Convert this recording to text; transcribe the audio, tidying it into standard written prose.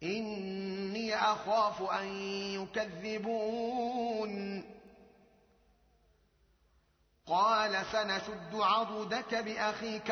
إني أخاف أن يكذبون قال سنشد عضدك بأخيك